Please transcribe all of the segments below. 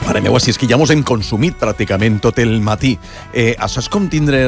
Mare meva, si és que ja mos hem consumit pràcticament tot el matí. Això és com tindre,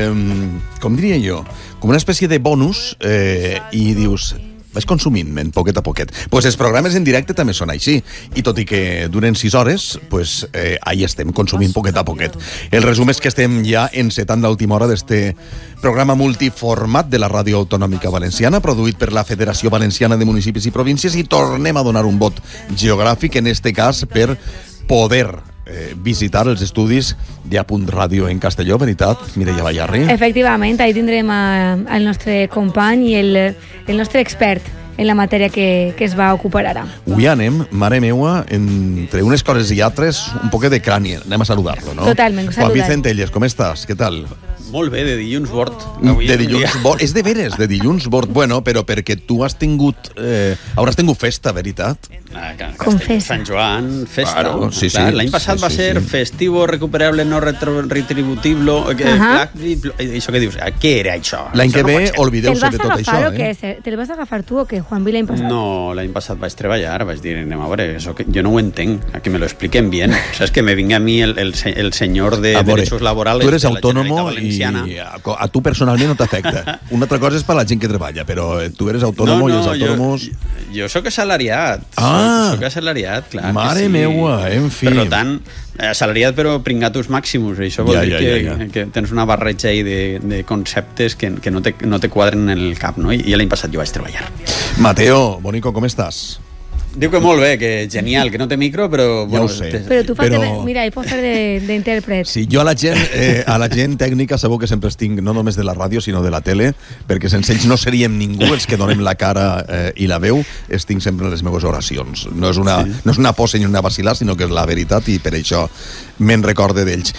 com diria jo, com una espècie de bonus i dius... Vaig consumint-me'n poquet a poquet. Pues els programes en directe també són així. I tot i que duren 6 hores, pues ahí estem, consumint poquet a poquet. El resum és que estem ja encetant l'última hora d'este programa multiformat de la Ràdio Autonòmica Valenciana, produït per la Federació Valenciana de Municipis i Províncies, i tornem a donar un vot geogràfic, en este cas, per poder visitar els estudis de Apunt Ràdio en Castelló, veritat, Mireia Ballarri? Efectivament, ahí tindrem el nostre company i el nostre expert en la matèria que es va ocupar ara. Avui anem, mare meua, entre unes coses i altres, un poquet de crani. Anem a saludar-lo, no? Totalment, Juan Vicentelles, com estàs? Què tal? Molt bé, de dilluns bord. De dilluns bord. És de veres, de dilluns bord. Bueno, però perquè tu has tingut... hauràs tingut festa, veritat? Confessa. Sant Joan, festa. Claro, sí, sí. L'any passat va ser festivo, recuperable, no retributible... Això que dius, què era això? L'any que ve, oblideu-se de tot això, Te'l vas agafar tu o què, Juan Vi, l'any passat? No, l'any passat vaig treballar, vaig dir, anem a veure, això que jo no ho entenc, a que me lo expliquen bien. Saps que me vinga a mi el senyor de derechos laborales... Tu eres autònomo i a tu personalment no t'afecta. Una altra cosa és per la gent que treballa, però tu eres autònomo i els autònomos... Jo soc assalariat. Soc assalariat, clar. Mare meua, en fi. Per tant, assalariat però pringatus maximus. Això vol dir que tens una barreja ahí de conceptes que no te quadren en el cap, no? I l'any passat jo vaig treballar. Mateo, bonico, com estàs? Diu que molt bé, que genial, que no té micro, però... Ja ho sé. Però tu fas mira, hi pots fer d'intèrpret. Sí, jo a la gent tècnica segur que sempre estic, no només de la ràdio, sinó de la tele, perquè sense ells no seríem ningú els que donem la cara i la veu, estic sempre en les meves oracions. No és una posa ni una vacilar, sinó que és la veritat, i per això me'n recorde d'ells.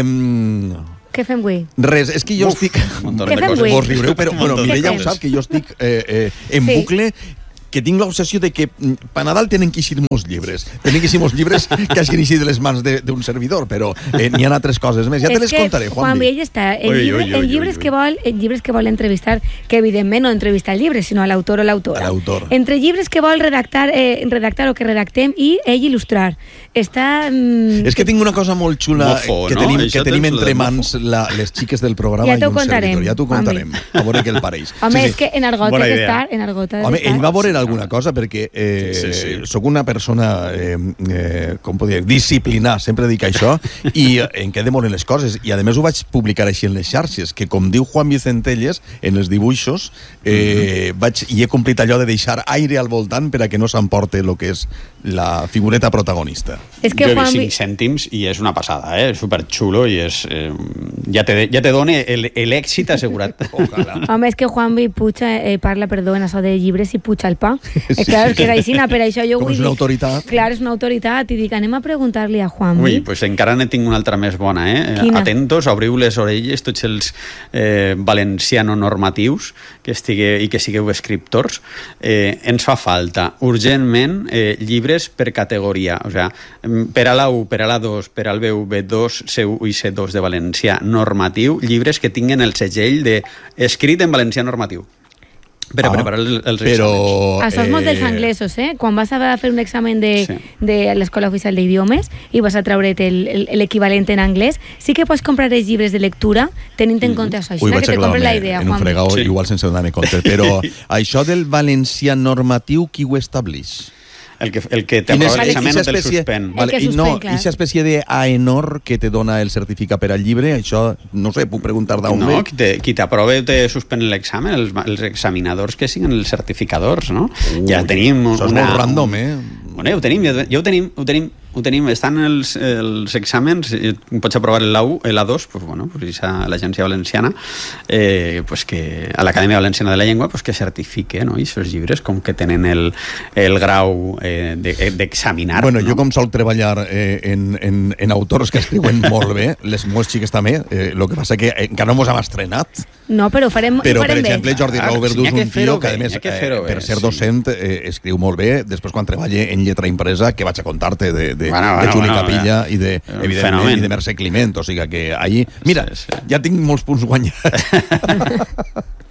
Què fem avui? Res, és que jo estic... Què fem avui? Vos riureu, però Mireia ho sap, que jo estic en bucle, que tinc l'obsessió de que per Nadal tenen que eixir molts llibres. Tenen que eixir molts llibres que hagin eixit de les mans d'un servidor, però n'hi ha altres coses més. Ja te les contaré, Juan. Juan Ell està en llibres que vol entrevistar, que evidentment no entrevista el llibre, sinó a l'autor o l'autora. Entre llibres que vol redactar o que redactem i ell il·lustrar. Està... És que tinc una cosa molt xula que tenim entre mans les xiques del programa i un servidor. Ja t'ho contarem. A veure què el pareix. Home, és que en argot ha d'estar. Home, ell va veure alguna cosa perquè sóc una persona com podria dir, disciplinada, sempre dic això, i em queden molt en les coses, i a més ho vaig publicar així en les xarxes, que com diu Juan Vicentelles en els dibuixos, i he complit allò de deixar aire al voltant per a que no s'emporte el que és la figureta protagonista. És que jo he vist 5 cèntims i és una passada, és superxulo i és, ja te dona l'èxit assegurat. Home, és que Juan Vi parla, en això de llibres i puja el pa. Clar, és que és així, per això jo vull dir... Com és una autoritat. Clar, és una autoritat, i dic, anem a preguntar-li a Juan Vi. Ui, doncs encara ne tinc una altra més bona, Quina? Atentos, obriu les orelles, tots els valenciano-normatius i que sigueu escriptors. Ens fa falta urgentment llibres per categoria, o sigui, per a la U, per a la 2, per al B1, C1 i C2 de valencià normatiu, llibres que tinguen el segell de escrit en valencià normatiu. Per a preparar els exàmens. Això és molt dels anglesos, Quan vas a fer un examen de l'Escola Oficial d'Idiomes i vas a treure't l'equivalent en anglès, sí que pots comprar els llibres de lectura tenint en compte això. Ui, vaig aclarar-me en un fregau, igual sense donar-me compte. Però això del valencià normatiu, qui ho estableix? El que t'aprova l'examen no te'l suspèn. I aquesta espècie d'AENOR que te dona el certificat per al llibre, això, no sé, puc preguntar d'on ve? No, qui t'aprova te suspèn l'examen, els examinadors que siguin els certificadors, no? Ja tenim això és molt random, Bueno, ja ho tenim, estan els exàmens, pots aprovar l'A1, l'A2, pues l'Agència Valenciana, pues que a l'Acadèmia Valenciana de la Llengua, pues que certifique, no? I aquests llibres com que tenen el grau d'examinar. Bueno, jo com sol treballar en autors que escriuen molt bé, les meves xiques també, el que passa que encara no mos hem estrenat. No, però ho farem bé. Però, per exemple, Jordi Rauberdú és un tio que, a més, per ser docent, escriu molt bé. Després, quan treballa en lletra impresa, que vaig a contar-te de Juli Capilla i de, evidentment, i de Mercè Climent. O sigui que ahir... Mira, ja tinc molts punts guanyats.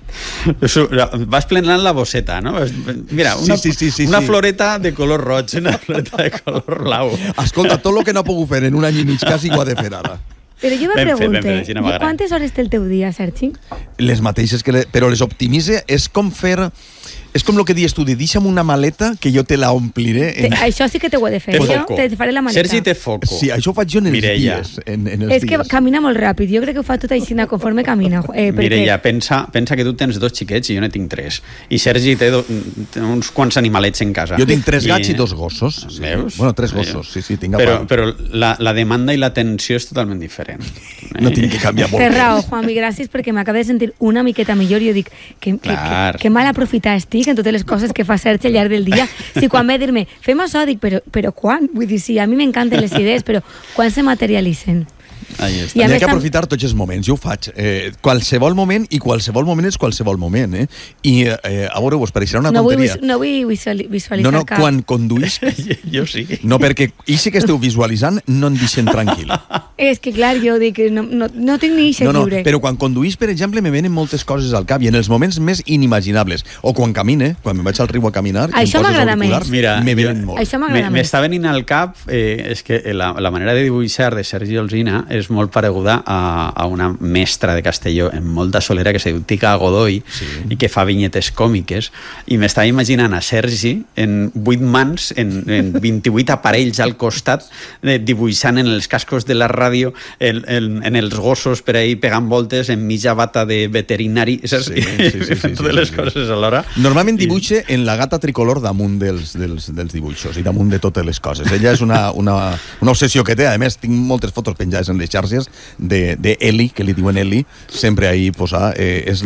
Vas plenant la bosseta, no? Mira, una floreta de color roig, una floreta de color blau. Escolta, tot el que no ha pogut fer en un any i mig quasi ho ha de fer ara. Però jo me pregunto, quantes hores té el teu dia, Sergi? Les mateixes, però les optimitze. És com fer... És com el que dius tu, deixa'm una maleta que jo te la ompliré. Això sí que t'ho he de fer, jo te faré la maleta. Sergi té foco. Sí, això ho faig jo en els dies. És que camina molt ràpid, jo crec que ho fa tot així conforme camina. Mireia, pensa que tu tens 2 xiquets i jo ne tinc 3. I Sergi té uns quants animalets en casa. Jo tinc 3 gats i 2 gossos. Veus? Bueno, 3 gossos, sí, tinc però la demanda i l'atenció és totalment diferent. No tinc que canviar molt. Té raó, Juanmi, gràcies perquè m'acaba de sentir una miqueta millor. Jo dic, que mal aprofitar estic en totes les coses que fa Sergi al llarg del dia. Si quan ve a dir-me, fem això, dic, però quan? Vull dir, sí, a mi m'encanten les idees, però quan se materialitzen? Hi ha que aprofitar tots els moments, jo ho faig. Qualsevol moment, i qualsevol moment és qualsevol moment. I a veure, us pareixerà una tonteria. No vull visualitzar cap. Quan conduïs... Jo sí. No, perquè sí que esteu visualitzant, no em deixen tranquil. És que, clar, jo dic, no tinc ni ixe lliure. Però quan conduïs, per exemple, me venen moltes coses al cap, i en els moments més inimaginables. O quan camine, quan me vaig al riu a caminar, això m'agrada més. Me venen molt. Això m'agrada més. M'està venint al cap, és que la manera de dibuixar de Sergi Olsina és molt pareguda a una mestra de Castelló en molta solera que se diu Tica Godoy, i que fa vinyetes còmiques, i m'estava imaginant a Sergi en 8 mans, en 28 aparells al costat, dibuixant en els cascos de la ràdio, en els gossos per ahí pegant voltes, en mitja bata de veterinari, saps? Totes les coses alhora. Normalment dibuixa en la gata tricolor damunt dels dibuixos i damunt de totes les coses. Ella és una obsessió que té. A més, tinc moltes fotos penjades en les xarxes de Eli, que li diuen Eli, sempre ahí posa, és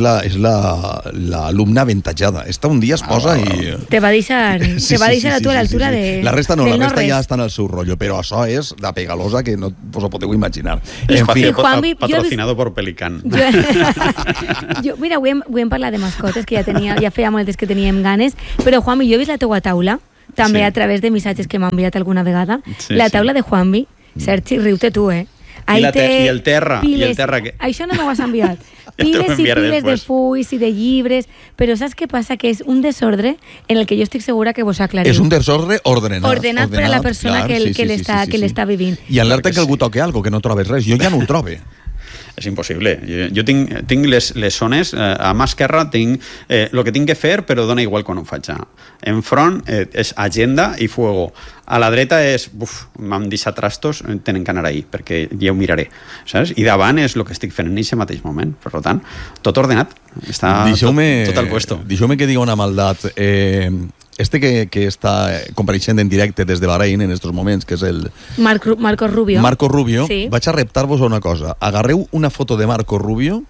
l'alumna avantatjada. Esta un dia es posa i... Te va deixar a tu a l'altura de... La resta no, la resta ja està en el seu rotllo, però això és de pegalosa que no us ho podeu imaginar. Patrocinado por Pelican. Mira, avui hem parlat de mascotes, que ja feia moltes que teníem ganes, però Juanmi, jo he vist la teua taula, també a través de missatges que m'ha enviat alguna vegada, la taula de Juanmi. Sergi, riu-te tu, I el terra. Això no m'ho has enviat. Piles i piles de fulls i de llibres, però saps què passa? Que és un desordre en el que jo estic segura que vos aclarim. És un desordre ordenat. Ordenat per a la persona que l'està vivint. I alerta que algú toque algo, que no trobes res. Jo ja no ho trobe. És impossible. Jo tinc les zones, a mà esquerra tinc el que tinc que fer, però dona igual quan ho faig. Enfront és agenda i fuego. A la dreta és, m'han deixat trastos, tenen que anar ahí, perquè ja ho miraré. Saps? I davant és el que estic fent en aquest mateix moment. Per tant, tot ordenat. Està tot al puesto. Deixeu-me que diga una maldat. Que està compareixent en directe des de Bahrein en estos moments, que és el... Marco Rubio. Marco Rubio. Sí. Vaig a reptar-vos a una cosa. Agarreu una foto de Marco Rubio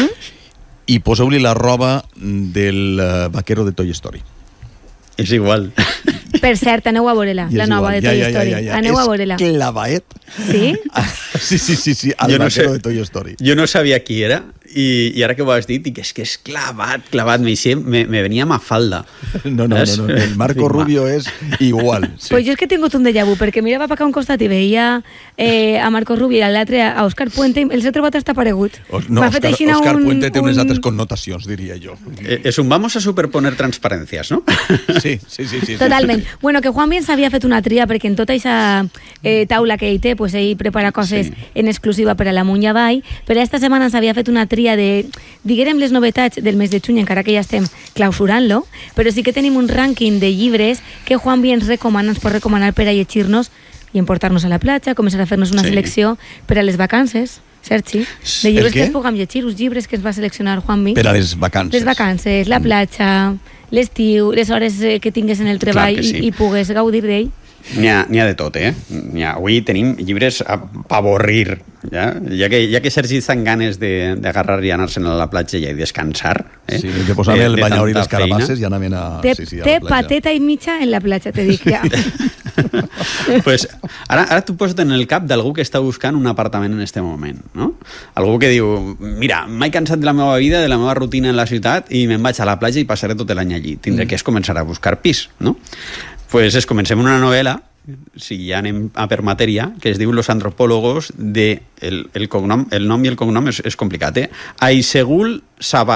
i poseu-li la roba del vaquero de Toy Story. És igual. Per cert, aneu a veure-la, la nova de Toy Story. Aneu a veure-la. És clavaet. Sí? Sí, al vaquero de Toy Story. Jo no sabia qui era, i ara que ho has dit, dic, és que és clavat, me venia a Mafalda. No, el Marco Rubio és igual. Pues jo és que he tingut un déjà vu, perquè mirava per acá un costat i veia a Marco Rubio i a l'altre a Òscar Puente, i els he trobat hasta paregut. No, Òscar Puente té unes altres connotacions, diria jo. És un vamos a superponer transparències, no? Sí. Totalment. Bueno, que Juanmi ens havia fet una tria, perquè en tota aquesta taula que ell té, pues ell prepara coses en exclusiva per a la Munya Vall, però esta setmana ens havia fet una tria de, diguem, les novetats del mes de juny, encara que ja estem clausurant-lo, però sí que tenim un rànquing de llibres que Juanmi ens pot recomanar per a llegir-nos i emportar-nos a la platja, començar a fer-nos una selecció per a les vacances. Sergi, de llibres que es puguem llegir, uns llibres que ens va seleccionar Juanmi. Per a les vacances. Les vacances, la platja, l'estiu, les hores que tingues en el treball i pugues gaudir d'ell. N'hi ha de tot, Avui tenim llibres a avorrir, ja que Sergi està en ganes d'agarrar i anar-se'n a la platja i descansar. Sí, de posar el banyador i les carabasses i anaven a la platja. Té pateta i mitja en la platja, te dic ja. Pues ara t'ho posa't en el cap d'algú que està buscant un apartament en este moment, no? Algú que diu, mira, m'he cansat de la meva vida, de la meva rutina en la ciutat i me'n vaig a la platja i passaré tot l'any allí. Tindré que començar a buscar pis, no? Pues comencem una novel·la, si ja anem a per matèria, que es diu Los antropólogos de... El nom i el cognom és complicat, Aysegul Sabas,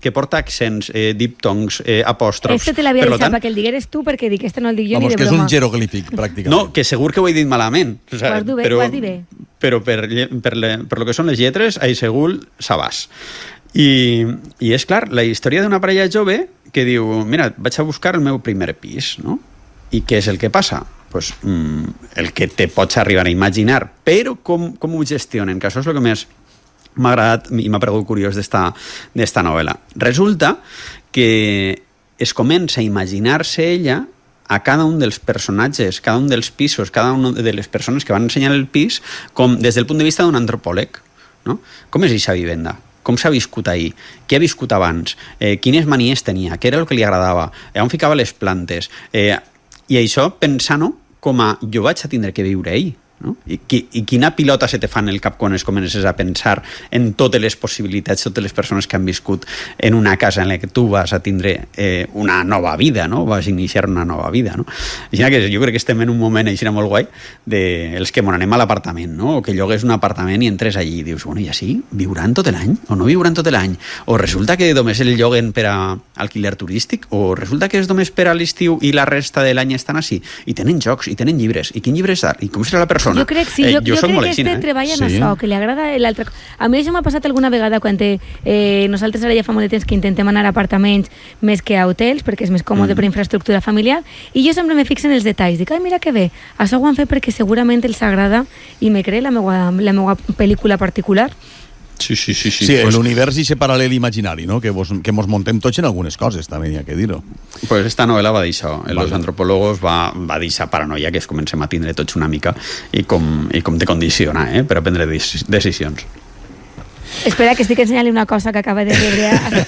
que porta accents, diptongs, apòstrofs. Este te l'havia deixat perquè el digueres tu, perquè dic, este no el dic jo ni de broma. Que és un jeroglífic, pràcticament. No, que segur que ho he dit malament. O sigui, ho has dit bé. Però per lo que són les lletres, ahí segur sabàs. I és clar, la història d'una parella jove que diu, mira, vaig a buscar el meu primer pis, no? I què és el que passa? Pues, el que te pots arribar a imaginar, però com ho gestionen, que això és el que més m'ha agradat i m'ha paregut curiós d'esta novel·la. Resulta que es comença a imaginar-se ella a cada un dels personatges, cada un dels pisos, cada una de les persones que van ensenyar el pis, com des del punt de vista d'un antropòleg, no? Com és aquesta vivenda? Com s'ha viscut ahir? Què ha viscut abans? Quines manies tenia? Què era el que li agradava? On ficava les plantes? I això pensant-ho com a jo vaig a tindre que viure ahir. No? I quina pilota se te fa en el cap quan es comences a pensar en totes les possibilitats, totes les persones que han viscut en una casa en la que tu vas a tindre una nova vida, no? Vas a iniciar una nova vida, no? Així que jo crec que estem en un moment així molt guai dels que anem a l'apartament, no? O que llogues un apartament i entres allí i dius, bueno, i així viuran tot l'any o no viuran tot l'any? O resulta que només el lloguen per a alquiler turístic? O resulta que és només per a l'estiu i la resta de l'any estan així? I tenen jocs, i tenen llibres, i quin llibre és i com serà la persona? Jo crec, sí, jo crec que este treballa en això, que li agrada l'altre. A mi això m'ha passat alguna vegada quan nosaltres ara ja fa molt de temps que intentem anar a apartaments més que a hotels, perquè és més còmode per infraestructura familiar, i jo sempre me fixo en els detalls. Dic, ai, mira que bé, això ho han fet perquè segurament els agrada i me cree la meva pel·lícula particular. Sí, pues, l'univers i ese paral·lel imaginari, no? Que mos montem tots en algunes coses, també hi ha que dir-ho. Pues esta novel·la va d'això. Los antropólogos va d'això paranoia que es comencem a tindre tots una mica i com te condiciona per a prendre decisions. Espera, que estic ensenyant-li una cosa que acaba de rebre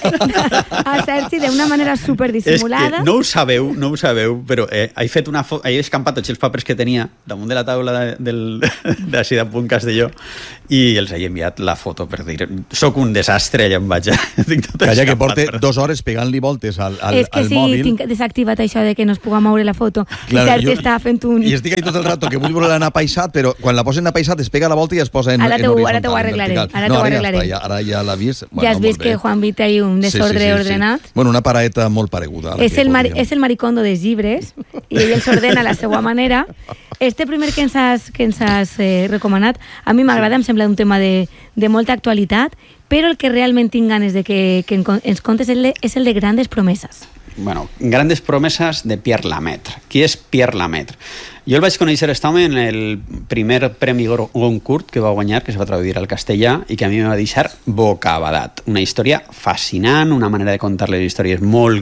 a Sergi d'una manera superdissimulada. És que no ho sabeu, però he escampat tots els papers que tenia damunt de la taula d'ací de Punt Castelló i els he enviat la foto per dir, soc un desastre, allà em vaig. Calla, que porta 2 hores pegant-li voltes al mòbil. És que sí, tinc desactivat això de que no es puga moure la foto. I Sergi està fent un... I estic ahí tot el rato, que vull voler anar apaisat, però quan la posen apaisat es pega la volta i es posa en horitzontal. Ara t'ho arreglaré. Ara ja l'ha vist. Ja has vist que Juan Vita hi un desordre ordenat. Bueno, una paraeta molt pareguda. És el maricondo dels llibres i ell els ordena a la seva manera. Este primer que ens has recomanat, a mi m'agrada, em sembla un tema de molta actualitat, però el que realment tinc ganes de que ens contes és el de Grandes Promeses. Bueno, Grandes Promeses de Pierre Lemaitre. Qui és Pierre Lemaitre? Jo el vaig conèixer aquest home en el primer Premi Goncourt que va guanyar, que es va traduir al castellà i que a mi me va deixar bocabadat. Una història fascinant, una manera de contar les històries molt...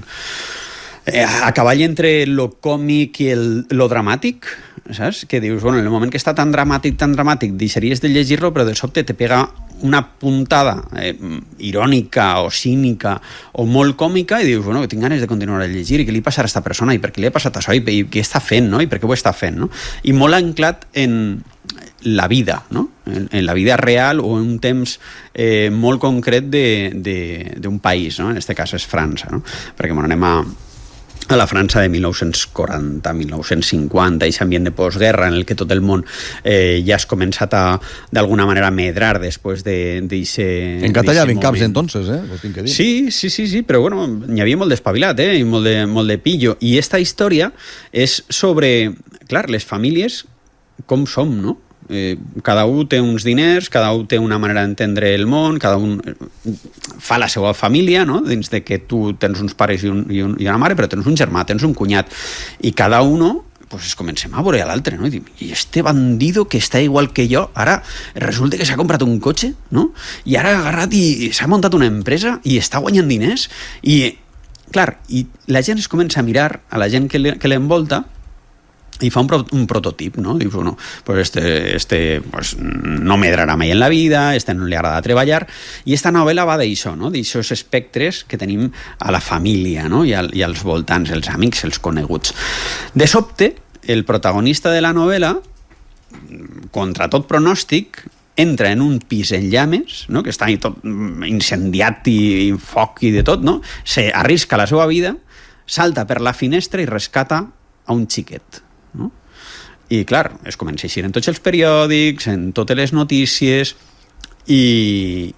a cavall entre lo còmic i lo dramàtic, saps? Que dius, bueno, en el moment que està tan dramàtic, deixaries de llegir-lo, però de sobte te pega una puntada irònica o cínica o molt còmica i dius, bueno, que tinc ganes de continuar a llegir i què li passarà a aquesta persona i per què li ha passat això i què està fent, no? I per què ho està fent, no? I molt anclat en la vida, no? En la vida real o en un temps molt concret d'un país, no? En aquest cas és França, no? Perquè anem a la França de 1940, 1950, aquest ambient de postguerra en el que tot el món ja has començat a, d'alguna manera, medrar després d'eixe... Encatallaven caps entonces, Pues tinc que dir. Sí, però bueno, n'hi havia molt d'espavilat, i molt de pillo. I esta història és sobre, clar, les famílies com som, no? Cada un té uns diners, cada un té una manera d'entendre el món, cada un fa la seva família, no? Dins de que tu tens uns pares i una mare, però tens un germà, tens un cunyat, i cada un pues es comencem a veure a l'altre, no? I este bandido que està igual que jo, ara resulta que s'ha comprat un cotxe, no? I ara ha agarrat i s'ha muntat una empresa i està guanyant diners, i clar, i la gent es comença a mirar a la gent que l'envolta i fa un prototip, no? Dius, bueno, pues este pues, no medrarà mai en la vida, no li agrada treballar, i esta novel·la va d'això, no? D'aixòs espectres que tenim a la família, no? I als voltants, els amics, els coneguts. De sobte, el protagonista de la novel·la, contra tot pronòstic, entra en un pis en llames, no? Que està tot incendiat i foc i de tot, no? S'arrisca la seva vida, salta per la finestra i rescata a un xiquet, no? I clar, es comença a eixir en tots els periòdics, en totes les notícies, i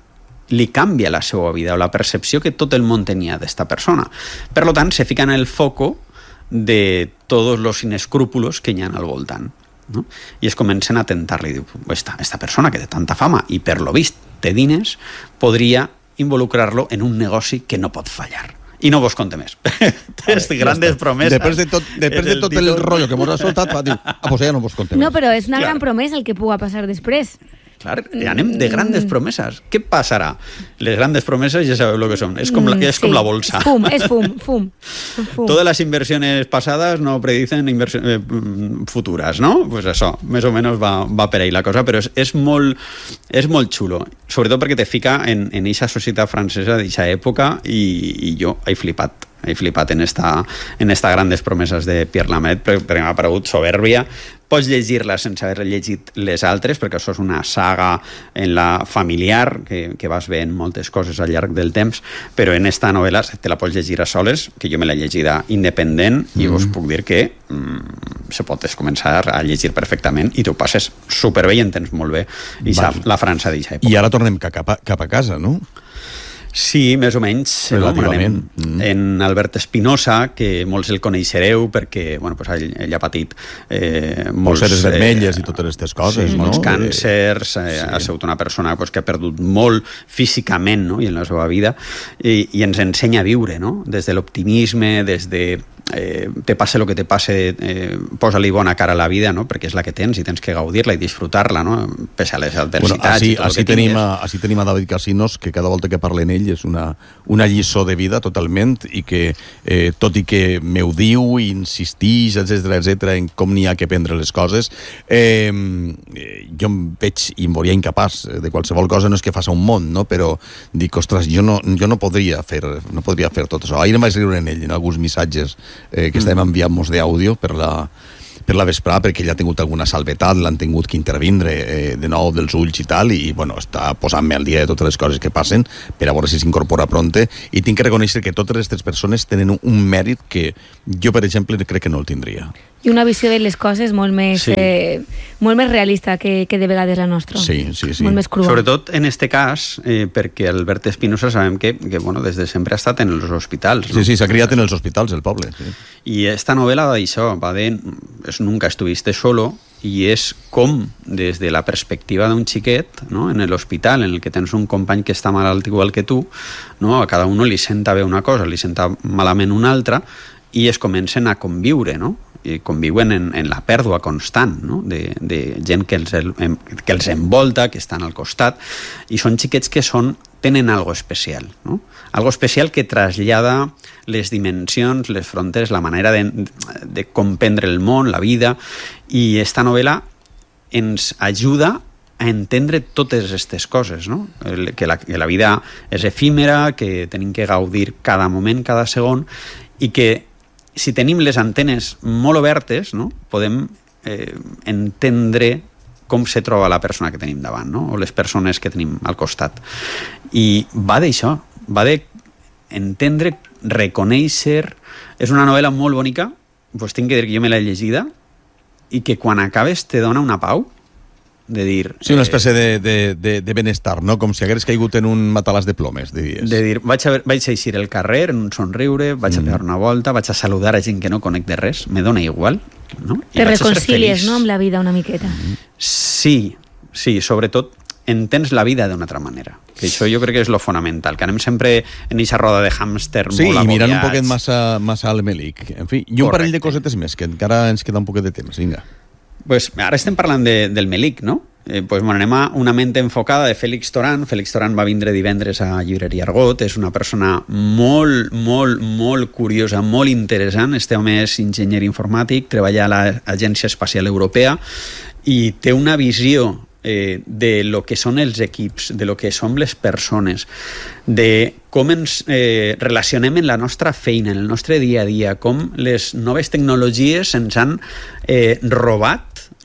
li canvia la seva vida o la percepció que tot el món tenia d'esta persona. Per tant, se fica en el foco de tots els inescrúpulos que hi ha al voltant. No? I es comencen a tentar-li, diu, esta persona que té tanta fama i per lo vist té diners, podria involucrar-lo en un negoci que no pot fallar. I no vos conte més. Tens grandes promeses. Després de tot el rotllo que mos ha soltat, va dir, pues ja no vos conte més. No, però és una gran promesa el que puga passar després. Clar, anem de grandes promeses. Què passarà? Les grandes promeses ja sabeu el que són. És com la bolsa. És fum. Totes les inversions passades no predicen inversions futures, no? Pues això, més o menys va per ahí la cosa, però és molt xulo. Sobretot perquè te fica en eixa societat francesa d'eixa època i jo he flipat en esta grandes promeses de Pierre Lameth, perquè m'ha paregut soberbia. Pots llegir-la sense haver llegit les altres, perquè això és una saga en la familiar, que vas veient moltes coses al llarg del temps, però en esta novel·la te la pots llegir a soles, que jo me l'he llegida independent, i us puc dir que se pot començar a llegir perfectament i t'ho passes superbé i entens molt bé la França d'eixa època. I ara tornem cap a casa, no? Sí, més o menys. Relativament. En Albert Espinosa, que molts el coneixereu perquè ell ha patit molts ceres vermelles i totes aquestes coses, no? Molts càncers, ha sigut una persona que ha perdut molt físicament, no? I en la seva vida, i ens ensenya a viure, no? Des de l'optimisme, des de te passe el que te passe, posa-li bona cara a la vida, no? Perquè és la que tens i tens que gaudir-la i disfrutar-la, no? Pese a les adversitats i tot el que tingues. Així tenim a David Casinos, que cada volta que parla en ell és una lliçó de vida totalment, i que tot i que m'ho diu i insistix, etc en com n'hi ha que prendre les coses, jo em veig i em veuria incapaç de qualsevol cosa. No és que faci un món, no? Però dic, ostres, jo no podria fer tot això. Ahir em vaig riure en ell, en alguns missatges que estàvem enviant-nos d'àudio per la vesprada, perquè ell ha tingut alguna salvetat, l'han tingut que intervindre de nou dels ulls i tal, i està posant-me al dia de totes les coses que passen per a veure si s'incorpora pronte, i tinc que reconèixer que totes aquestes persones tenen un mèrit que jo, per exemple, crec que no el tindria. I una visió de les coses molt més realista que de vegades la nostra. Sí. Molt més crua. Sobretot en este cas, perquè Albert Espinosa sabem que des de sempre ha estat en els hospitals. No? Sí, s'ha criat en els hospitals, el poble. Sí. I esta novel·la d'això va de Nunca estuviste solo, i és com, des de la perspectiva d'un xiquet, no? En l'hospital, en el que tens un company que està malalt igual que tu, no? A cada un li senta bé una cosa, li senta malament una altra, i es comencen a conviure, no? I conviuen en la pèrdua constant, no? de gent que els envolta, que estan al costat, i són xiquets que tenen algo especial, no? Algo especial que trasllada les dimensions, les fronteres, la manera de comprendre el món, la vida, i esta novel·la ens ajuda a entendre totes aquestes coses, no? Que la vida és efímera, que tenim que gaudir cada moment, cada segon, i que si tenim les antenes molt obertes, no? Podem entendre com se troba la persona que tenim davant, no? O les persones que tenim al costat. I va d'això, va d'entendre, reconèixer. És una novel·la molt bonica, pues tinc que dir que jo me l'he llegida, i que quan acabes te dona una pau de dir... Sí, una espècie de benestar, no? Com si hagués caigut en un matalàs de plomes, diries. De dir, vaig a eixir al carrer en un somriure, vaig a pegar una volta, vaig a saludar a gent que no conec de res, me dona igual, no? Te reconcilies, no?, amb la vida una miqueta. Sí, sobretot entens la vida d'una altra manera. Que això jo crec que és lo fonamental, que anem sempre en eixa roda de hàmster molt agobiats. Sí, i mirant un poquet massa al Melic. En fi, i un parell de cosetes més, que encara ens queda un poquet de temps, vinga. Pues ara estem parlant del Melic, no? Anem a Una ment enfocada de Félix Torán. Félix Torán va vindre divendres a Llibreria Argot. És una persona molt, molt, molt curiosa, molt interessant. Este home és enginyer informàtic, treballa a l'Agència Espacial Europea i té una visió de lo que són els equips, de lo que som les persones, de com ens relacionem en la nostra feina, en el nostre dia a dia, com les noves tecnologies ens han robat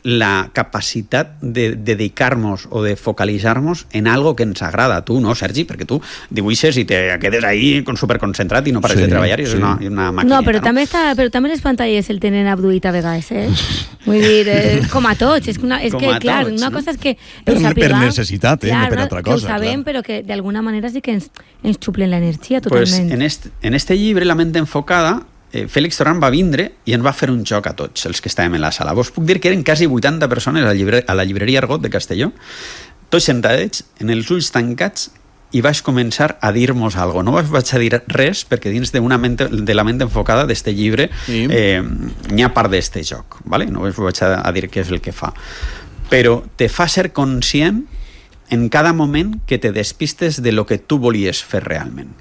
la capacitat de dedicar-nos o de focalitzar-nos en algo que ens agrada. Tu, no, Sergi? Perquè tu dibuixes i te quedes ahí superconcentrat i no pares de treballar i és una maquineta. No, però també les pantalles el tenen abduït a vegades, Vull dir, com a tots. És que, clar, una cosa és que ho Per sapiguem. necessitat, no per altra cosa. Que ho sabem, però que d'alguna manera sí que ens xuplen l'energia totalment. Pues en este llibre, La ment enfocada, Félix Torrán va vindre i ens va fer un joc a tots els que estàvem en la sala. Vos puc dir que eren quasi 80 persones a la llibreria Argot de Castelló, tots sentadets, en els ulls tancats, i vaig començar a dir-nos alguna cosa. No vaig a dir res, perquè dins de la ment enfocada d'este llibre n'hi ha part d'este joc, ¿vale? No us vaig a dir què és el que fa. Però te fa ser conscient en cada moment que te despistes de lo que tu volies fer realment.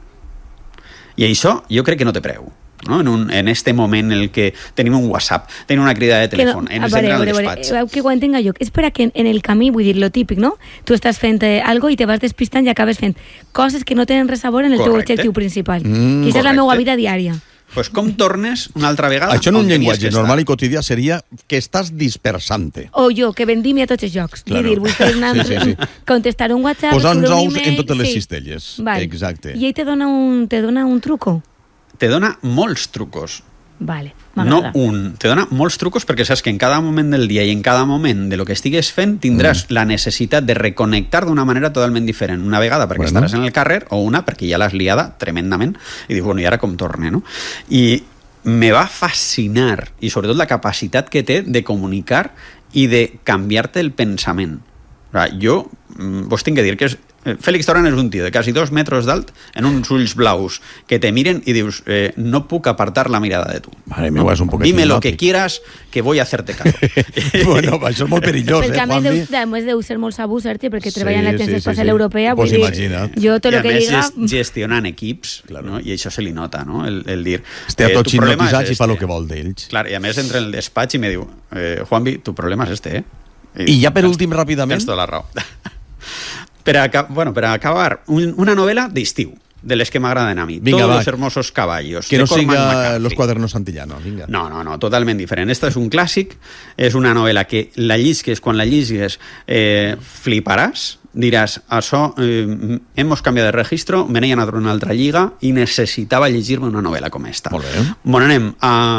I això jo crec que no té preu. No? En este moment en el que tenim un WhatsApp, tenim una crida de telèfon, ens entra al despatx. Que ho entenc jo. És per a que en el camí, vull dir, lo típic, no? Tu estàs fent algo i te vas despistant i acabes fent coses que no tenen res a veure en el teu objectiu principal. I això és la meva vida diària. Pues com tornes una altra vegada? Això en un llenguatge normal i quotidià seria que estàs dispersant-te. O jo, que vendim a tots els jocs. Claro. Vull dir, contestar un WhatsApp, posar uns ous en totes les cistelles. Vale. Exacte. I ell te dona un truco? Te dona molts trucos. Vale, m'agrada. No un. Te dona molts trucos perquè saps que en cada moment del dia i en cada moment de lo que estigues fent tindràs la necessitat de reconnectar d'una manera totalment diferent. Una vegada perquè estaràs en el carrer o una perquè ja l'has liada tremendament i dius, bueno, i ara com torne, no? I me va fascinar, i sobretot la capacitat que té de comunicar i de canviar-te el pensament. Jo vos tinc que dir que Félix Torrán és un tio de quasi 2 metres d'alt en uns ulls blaus que te miren i dius, no puc apartar la mirada de tu. Vale, no? És un poc Dime lo que quieras que voy a hacerte caso. Bueno, això és molt perillós, Perquè a més deu ser molt sabú, Sergi, perquè treballa en l'Agència Espacial Europea. Pues imagina't. Jo tot lo que diga... I a més gestionant equips, no? I això se li nota, no? El dir... Està tot hipnotitzat i fa el que vol d'ells. Clar, i a més entra en el despatx i me diu, Juanvi, tu problema és este, I ja per últim, ràpidament... Tens tota la raó. Per acabar, una novel·la d'estiu, de les que m'agraden a mi. Vinga, Todos los hermosos caballos. Que no siga Los cuadernos Santillano. Vinga. No, totalment diferent. Esta és un clàssic, és una novel·la que la llisques, quan la llisques fliparàs, diràs, això, hemos cambiat de registro, me n'he anat a una altra lliga i necessitava llegir-me una novel·la com esta. Molt bé. Bueno, anem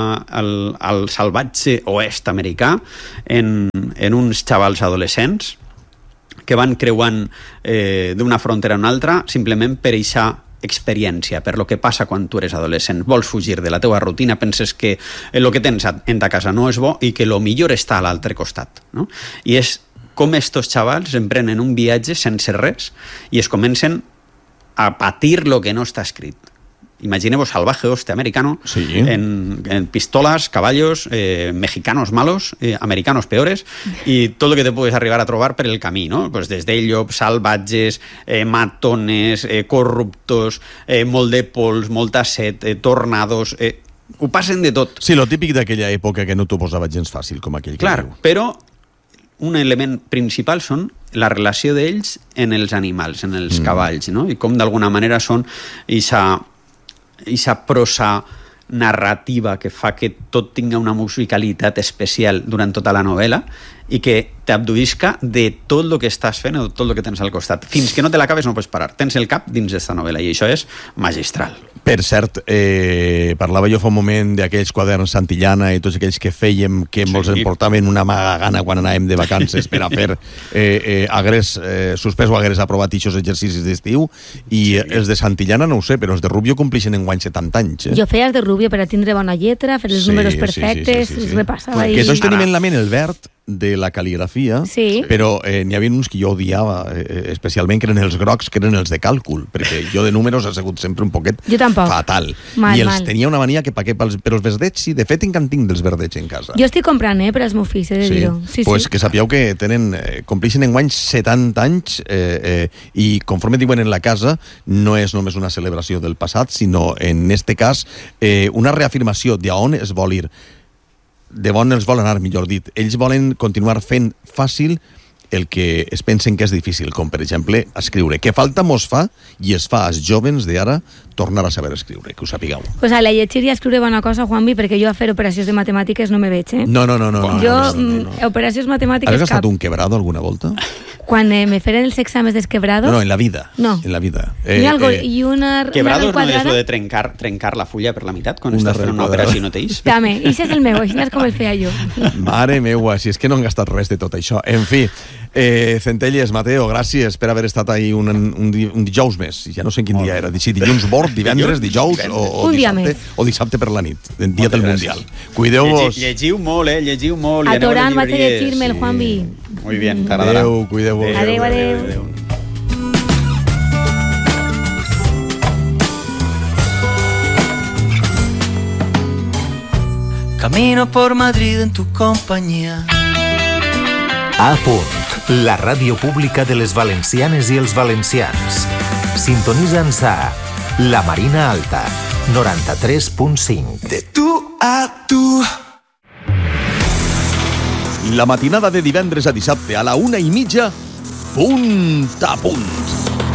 al salvatge oest americà en uns xavals adolescents que van creuant d'una frontera a una altra simplement per eixa experiència, per lo que passa quan tu eres adolescent. Vols fugir de la teua rutina, penses que el que tens en ta casa no és bo i que lo millor està a l'altre costat. No? I és com estos xavals emprenen un viatge sense res i es comencen a patir lo que no està escrit. Imagineu salvaje oeste americano, sí. en pistolas, caballos, mexicanos malos, americanos peores, y todo lo que te puedes arribar a trobar per el camí, ¿no? Pues des d'ellos, salvatges, matones, corruptos, molt de pols, molta set, tornados... ho passen de tot. Sí, lo típic d'aquella època que no t'ho posava gens fàcil, com aquell que clar, diu. Però un element principal són la relació d'ells en els animals, en els cavalls, no? I com d'alguna manera són eixa prosa narrativa que fa que tot tinga una musicalitat especial durant tota la novel·la i que t'abduïsca de tot el que estàs fent o tot el que tens al costat. Fins que no te l'acabes no pots parar. Tens el cap dins d'esta novel·la i això és magistral. Per cert, parlava jo fa un moment d'aquells quaderns Santillana i tots aquells que fèiem que molts ens portaven una maga gana quan anàvem de vacances per a fer hagués suspès o hagués aprovat aquests exercicis d'estiu i els de Santillana no ho sé, però els de Rubio complixen enguany 70 anys. Jo feia els de Rubio per a tindre bona lletra, fer els números perfectes, es repassava. Que tots tenim en la ment el verd de la cal·ligrafia, però n'hi havia uns que jo odiava especialment, que eren els grocs, que eren els de càlcul, perquè jo de números ha sigut sempre un poquet fatal. I els tenia una mania que per els verdets, sí, de fet encara tinc dels verdets en casa. Jo estic comprant, per als meus fills, he de dir-ho. Pues que sapigueu que complixen enguany 70 anys i conforme diuen en la casa, no és només una celebració del passat, sinó en este cas una reafirmació d'on es vol ir, de on els vol anar, millor dit. Ells volen continuar fent fàcil el que es pensen que és difícil, com per exemple escriure. Que falta mos fa, i es fa als jovens d'ara, tornar a saber escriure, que ho sapigueu. Pues a la llegir i a escriure bona cosa, Juanvi, perquè jo a fer operacions de matemàtiques no me veig, eh? No. Operacions matemàtiques... Has gastat un quebrado alguna volta? Quan me feren els exàmens dels quebrados... No, en la vida. No. En la vida. I una quebrados quadrada... no és lo de trencar la fulla per la meitat quan estàs fent una operació, no t'eix? També, i això és el meu, així és com el feia jo. Mare meua, si és que no han gastat res de tot això. En fi, Centelles, Mateo, gràcies per haver estat ahí un dijous més. Ja no sé quin dia era. Si dilluns bord, divendres, dijous o dissabte. O dissabte per la nit, el dia del Mundial. Cuideu-vos. Llegiu molt, llegiu molt. A Torán vaig a llegir-me el Juanvi. Muy bien, t'agradarà. Adéu, cuideu-vos. Adéu. Camino por Madrid en tu compañía. A Punt, la ràdio pública de les valencianes i els valencians. Sintonitza'ns a La Marina Alta, 93.5. De tu a tu. La matinada de divendres a dissabte a la 1:30, Punt a Punt.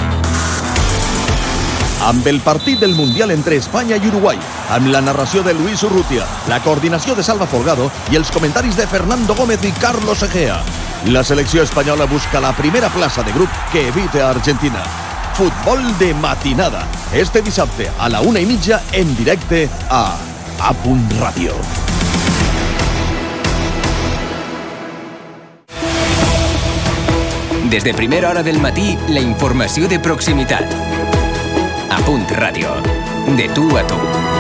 Amb el partit del Mundial entre Espanya i Uruguai, amb la narració de Luis Urrutia, la coordinació de Salva Folgado i els comentaris de Fernando Gómez i Carlos Egea. La selecció espanyola busca la primera plaça de grup que evite a Argentina. Futbol de matinada, este dissabte a la 1:30 en directe a Punt Ràdio. Des de primera hora del matí, la informació de proximitat. A Punt Ràdio. De tu a tu.